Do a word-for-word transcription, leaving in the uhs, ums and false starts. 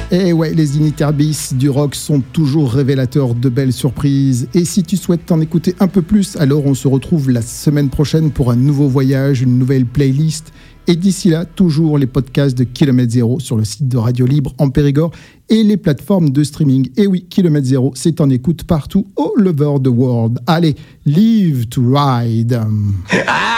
Et ouais, les Initerbis du rock sont toujours révélateurs de belles surprises. Et si tu souhaites en écouter un peu plus, alors on se retrouve la semaine prochaine pour un nouveau voyage, une nouvelle playlist. Et d'ici là, toujours les podcasts de Kilomètre Zéro sur le site de Radio Libre en Périgord et les plateformes de streaming. Et oui, Kilomètre Zéro, c'est en écoute partout all over the world. Allez, live to ride.